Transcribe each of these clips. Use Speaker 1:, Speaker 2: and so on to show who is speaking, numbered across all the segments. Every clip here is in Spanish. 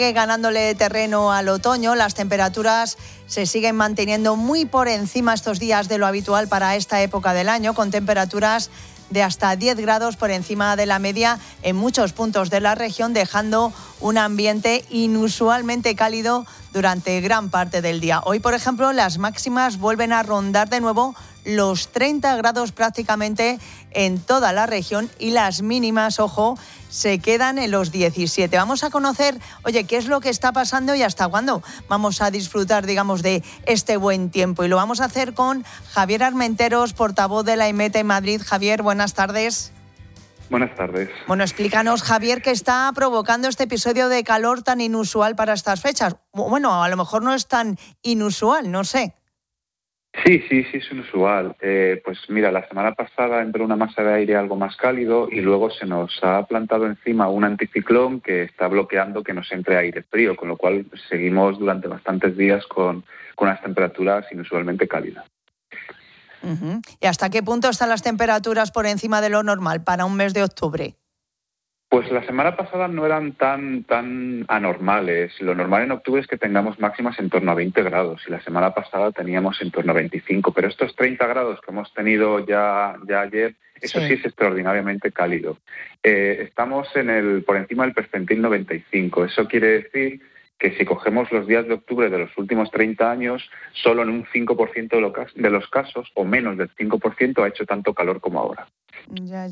Speaker 1: Ganándole terreno al otoño, las temperaturas se siguen manteniendo muy por encima estos días de lo habitual para esta época del año, con temperaturas de hasta 10 grados por encima de la media en muchos puntos de la región, dejando un ambiente inusualmente cálido durante gran parte del día. Hoy, por ejemplo, las máximas vuelven a rondar de nuevo los 30 grados prácticamente en toda la región y las mínimas, ojo, se quedan en los 17. Vamos a conocer, qué es lo que está pasando y hasta cuándo vamos a disfrutar, de este buen tiempo. Y lo vamos a hacer con Javier Armenteros, portavoz de la EMET en Madrid. Javier, buenas tardes.
Speaker 2: Buenas tardes.
Speaker 1: Bueno, explícanos, Javier, qué está provocando este episodio de calor tan inusual para estas fechas. Bueno, a lo mejor no es tan inusual, no sé.
Speaker 2: Sí, es inusual. Pues mira, la semana pasada entró una masa de aire algo más cálido y luego se nos ha plantado encima un anticiclón que está bloqueando que nos entre aire frío, con lo cual seguimos durante bastantes días con unas temperaturas inusualmente cálidas.
Speaker 1: Uh-huh. ¿Y hasta qué punto están las temperaturas por encima de lo normal para un mes de octubre?
Speaker 2: Pues la semana pasada no eran tan anormales. Lo normal en octubre es que tengamos máximas en torno a 20 grados y la semana pasada teníamos en torno a 25. Pero estos 30 grados que hemos tenido ya ayer, eso sí es extraordinariamente cálido. Estamos por encima del percentil 95. Eso quiere decir que si cogemos los días de octubre de los últimos 30 años, solo en un 5% de los casos, o menos del 5%, ha hecho tanto calor como ahora.
Speaker 1: Ya.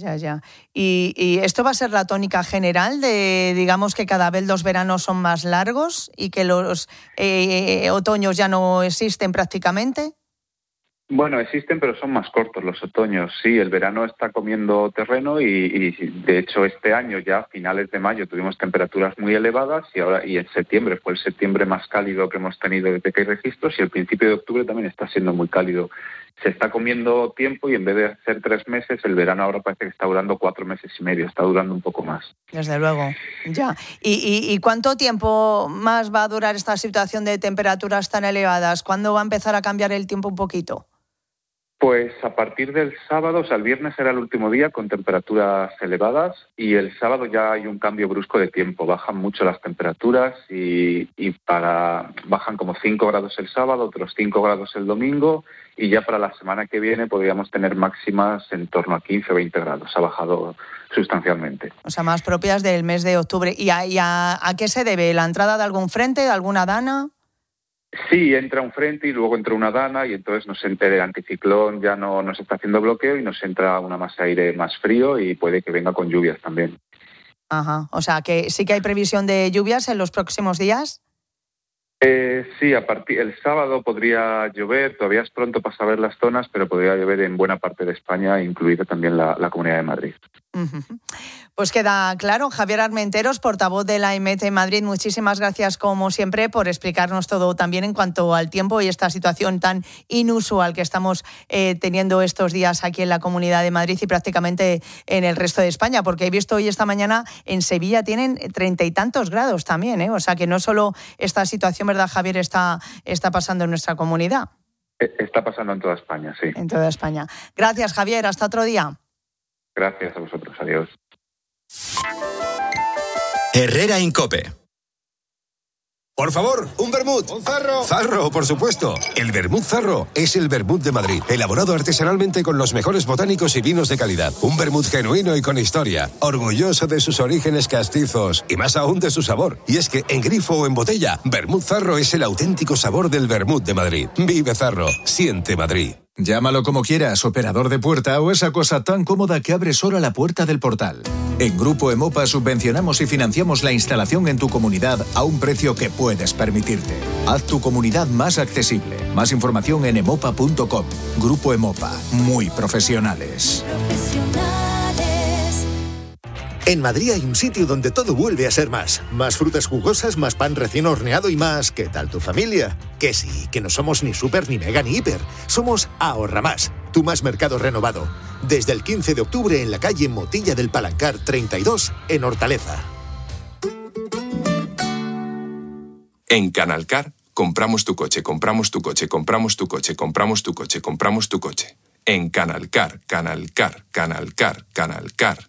Speaker 1: ¿Y esto va a ser la tónica general de, que cada vez los veranos son más largos y que los otoños ya no existen prácticamente?
Speaker 2: Bueno, existen, pero son más cortos los otoños. Sí, el verano está comiendo terreno y de hecho este año ya a finales de mayo tuvimos temperaturas muy elevadas y en septiembre fue el septiembre más cálido que hemos tenido desde que hay registros y el principio de octubre también está siendo muy cálido. Se está comiendo tiempo y en vez de ser 3 meses, el verano ahora parece que está durando 4 meses y medio, está durando un poco más.
Speaker 1: Desde luego, ya. ¿Y cuánto tiempo más va a durar esta situación de temperaturas tan elevadas? ¿Cuándo va a empezar a cambiar el tiempo un poquito?
Speaker 2: Pues a partir del sábado, el viernes será el último día con temperaturas elevadas y el sábado ya hay un cambio brusco de tiempo. Bajan mucho las temperaturas y bajan como 5 grados el sábado, otros 5 grados el domingo y ya para la semana que viene podríamos tener máximas en torno a 15 o 20 grados. Ha bajado sustancialmente.
Speaker 1: O sea, más propias del mes de octubre. ¿Y a qué se debe? ¿La entrada de algún frente, de alguna dana?
Speaker 2: Sí, entra un frente y luego entra una dana y entonces nos entra el anticiclón, ya no nos está haciendo bloqueo y nos entra una masa de aire más frío y puede que venga con lluvias también.
Speaker 1: Ajá, o sea que sí que hay previsión de lluvias en los próximos días.
Speaker 2: Sí, el sábado podría llover, todavía es pronto para saber las zonas, pero podría llover en buena parte de España, incluida también la Comunidad de Madrid.
Speaker 1: Uh-huh. Pues queda claro. Javier Armenteros, portavoz de la EMET en Madrid, muchísimas gracias como siempre por explicarnos todo también en cuanto al tiempo y esta situación tan inusual que estamos teniendo estos días aquí en la Comunidad de Madrid y prácticamente en el resto de España, porque he visto hoy esta mañana en Sevilla tienen 30 y tantos grados también, o sea que no solo esta situación, ¿verdad, Javier, está pasando en nuestra comunidad?
Speaker 2: Está pasando en toda España, sí.
Speaker 1: En toda España. Gracias, Javier. Hasta otro día.
Speaker 2: Gracias a vosotros. Adiós.
Speaker 3: Herrera Incope.
Speaker 4: Por favor, un vermut.
Speaker 5: Un zarro.
Speaker 4: Zarro, por supuesto. El vermut Zarro es el vermut de Madrid, elaborado artesanalmente con los mejores botánicos y vinos de calidad. Un vermut genuino y con historia, orgulloso de sus orígenes castizos y más aún de su sabor. Y es que en grifo o en botella, vermut Zarro es el auténtico sabor del vermut de Madrid. Vive Zarro, siente Madrid.
Speaker 5: Llámalo como quieras, operador de puerta o esa cosa tan cómoda que abre sola la puerta del portal. En Grupo Emopa subvencionamos y financiamos la instalación en tu comunidad a un precio que puedes permitirte. Haz tu comunidad más accesible. Más información en emopa.com. Grupo Emopa, muy profesionales.
Speaker 6: En Madrid hay un sitio donde todo vuelve a ser más. Más frutas jugosas, más pan recién horneado y más... ¿Qué tal tu familia? Que sí, que no somos ni súper, ni mega, ni hiper. Somos Ahorra Más, tu más mercado renovado. Desde el 15 de octubre en la calle Motilla del Palancar 32, en Hortaleza.
Speaker 7: En Canalcar, compramos tu coche, compramos tu coche, compramos tu coche, compramos tu coche, compramos tu coche. En Canalcar, Canalcar, Canalcar, Canalcar.